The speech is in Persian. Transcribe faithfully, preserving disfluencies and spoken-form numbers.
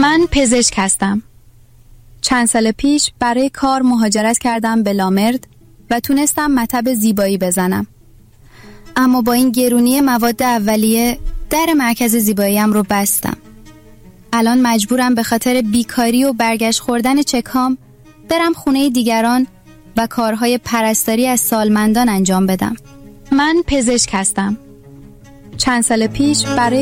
من پزشک هستم. چند سال پیش برای کار مهاجرت کردم به لامرد و تونستم مطب زیبایی بزنم. اما با این گرونی مواد اولیه در مرکز زیباییم رو بستم. الان مجبورم به خاطر بیکاری و برگشت خوردن چکام برم خونه دیگران و کارهای پرستاری از سالمندان انجام بدم. من پزشک هستم. چند سال پیش برای